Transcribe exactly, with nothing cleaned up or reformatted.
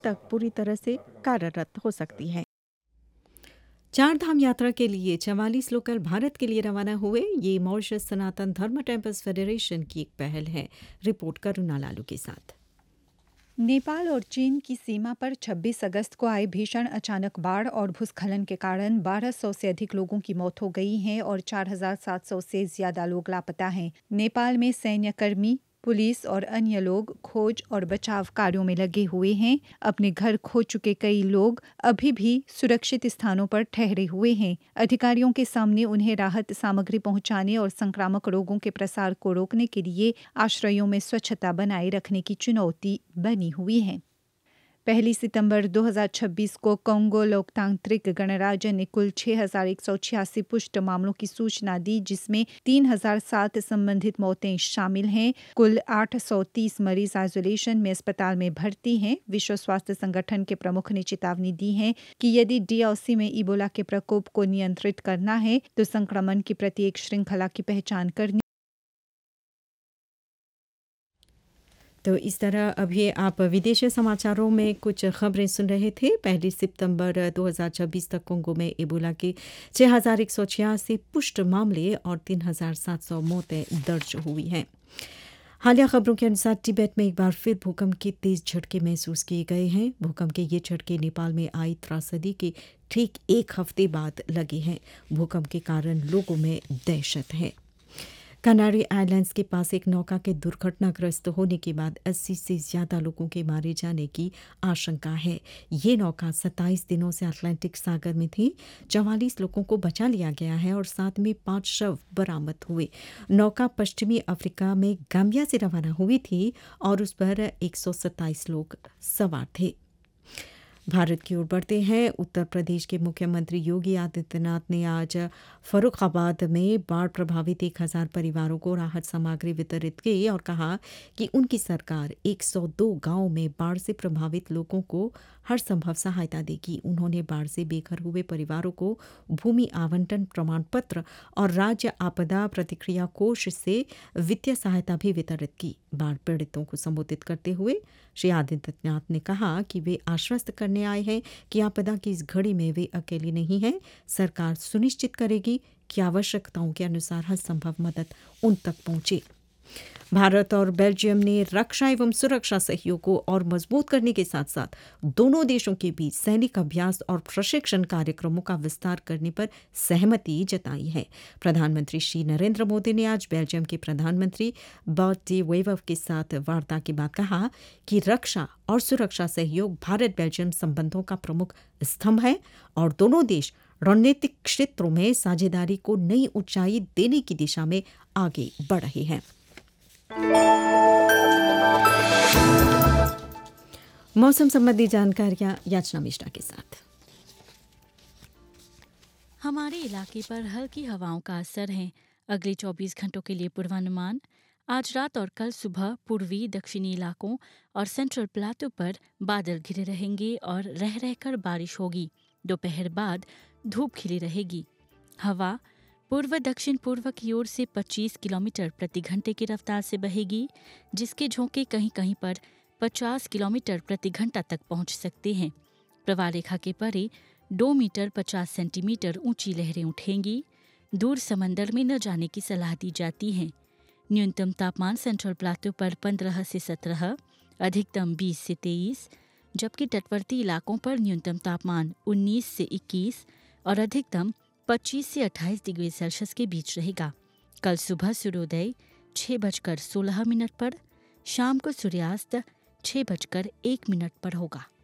तक पूरी तरह से कार्यरत हो सकती है। चार धाम यात्रा के लिए चवालीस लोकल भारत के लिए रवाना हुए। ये मॉरिशस सनातन धर्म टेम्पल्स फेडरेशन की एक पहल है। रिपोर्ट करुणा लालू के साथ। नेपाल और चीन की सीमा पर छब्बीस अगस्त को आए भीषण अचानक बाढ़ और भूस्खलन के कारण बारह सौ से अधिक लोगों की मौत हो गई है और चार हज़ार सात सौ से ज्यादा लोग लापता हैं। नेपाल में सैन्यकर्मी, पुलिस और अन्य लोग खोज और बचाव कार्यों में लगे हुए हैं। अपने घर खो चुके कई लोग अभी भी सुरक्षित स्थानों पर ठहरे हुए हैं। अधिकारियों के सामने उन्हें राहत सामग्री पहुंचाने और संक्रामक रोगों के प्रसार को रोकने के लिए आश्रयों में स्वच्छता बनाए रखने की चुनौती बनी हुई है। पहली सितंबर दो हज़ार छब्बीस को कांगो लोकतांत्रिक गणराज्य ने कुल छह हज़ार एक सौ छियासी पुष्ट मामलों की सूचना दी, जिसमें तीन हज़ार सात संबंधित मौतें शामिल हैं। कुल आठ सौ तीस मरीज आइसोलेशन में अस्पताल में भर्ती हैं। विश्व स्वास्थ्य संगठन के प्रमुख ने चेतावनी दी है कि यदि डीआरसी में इबोला के प्रकोप को नियंत्रित करना है तो संक्रमण की प्रत्येक श्रृंखला की पहचान करनी। तो इस तरह अभी आप विदेशी समाचारों में कुछ खबरें सुन रहे थे। पहली सितंबर दो हज़ार छब्बीस तक कोंगो में इबोला के छह हज़ार एक सौ छियासी पुष्ट मामले और तीन हज़ार सात सौ मौतें दर्ज हुई हैं। हालिया खबरों के अनुसार तिब्बत में एक बार फिर भूकंप के तेज झटके महसूस किए गए हैं। भूकंप के ये झटके नेपाल में आई त्रासदी के ठीक एक हफ्ते बाद लगे हैं। भूकंप के कारण लोगों में दहशत है। कनारी आइलैंड्स के पास एक नौका के दुर्घटनाग्रस्त होने के बाद अस्सी से ज़्यादा लोगों के मारे जाने की आशंका है। ये नौका सत्ताईस दिनों से अटलांटिक सागर में थी। चवालीस लोगों को बचा लिया गया है और साथ में पांच शव बरामद हुए। नौका पश्चिमी अफ्रीका में गाम्बिया से रवाना हुई थी और उस पर एक सौ सत्ताईस लोग सवार थे। भारत की ओर बढ़ते हैं। उत्तर प्रदेश के मुख्यमंत्री योगी आदित्यनाथ ने आज फर्रुखाबाद में बाढ़ प्रभावित एक हज़ार परिवारों को राहत सामग्री वितरित की और कहा कि उनकी सरकार एक सौ दो गांवों में बाढ़ से प्रभावित लोगों को हर संभव सहायता देगी। उन्होंने बाढ़ से बेघर हुए परिवारों को भूमि आवंटन प्रमाण पत्र और राज्य आपदा प्रतिक्रिया कोष से वित्तीय सहायता भी वितरित की। बाढ़ पीड़ितों को संबोधित करते हुए श्री आदित्यनाथ ने कहा कि वे आश्वस्त करने आए हैं कि आपदा की इस घड़ी में वे अकेले नहीं हैं। सरकार सुनिश्चित करेगी कि आवश्यकताओं के अनुसार हर संभव मदद उन तक पहुंचे। भारत और बेल्जियम ने रक्षा एवं सुरक्षा सहयोग को और मजबूत करने के साथ साथ दोनों देशों के बीच सैनिक अभ्यास और प्रशिक्षण कार्यक्रमों का विस्तार करने पर सहमति जताई है। प्रधानमंत्री श्री नरेंद्र मोदी ने आज बेल्जियम के प्रधानमंत्री बर्ट डे वेवर के साथ वार्ता के बाद कहा कि रक्षा और सुरक्षा सहयोग भारत बेल्जियम संबंधों का प्रमुख स्तंभ है और दोनों देश रणनीतिक क्षेत्रों में साझेदारी को नई ऊंचाई देने की दिशा में आगे बढ़ रहे हैं। मौसम संबंधी जानकारियां याचना मिश्रा के साथ। हमारे इलाके पर हल्की हवाओं का असर है। अगले चौबीस घंटों के लिए पूर्वानुमान। आज रात और कल सुबह पूर्वी दक्षिणी इलाकों और सेंट्रल प्लाटो पर बादल घिरे रहेंगे और रह रहकर बारिश होगी। दोपहर बाद धूप खिली रहेगी। हवा पूर्व दक्षिण पूर्व की ओर से पच्चीस किलोमीटर प्रति घंटे की रफ्तार से बहेगी, जिसके झोंके कहीं कहीं पर पचास किलोमीटर प्रति घंटा तक पहुंच सकते हैं। प्रवाह रेखा के परे दो मीटर पचास सेंटीमीटर ऊंची लहरें उठेंगी। दूर समंदर में न जाने की सलाह दी जाती है। न्यूनतम तापमान सेंट्रल प्लाटो पर पंद्रह से सत्रह, अधिकतम बीस से तेईस, जबकि तटवर्ती इलाकों पर न्यूनतम तापमान उन्नीस से इक्कीस और अधिकतम पच्चीस से अट्ठाईस डिग्री सेल्सियस के बीच रहेगा। कल सुबह सूर्योदय छः बजकर सोलह मिनट पर, शाम को सूर्यास्त छः बजकर एक मिनट पर होगा।